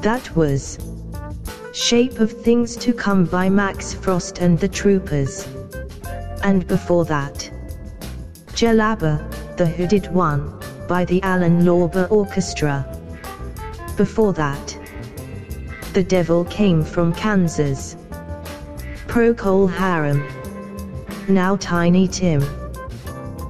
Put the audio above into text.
That was Shape of Things to Come by Max Frost and the Troopers. And before that, Jalaba, The Hooded One, by the Alan Lorber Orchestra. Before that, The Devil Came from Kansas, Procol Harum. Now Tiny Tim.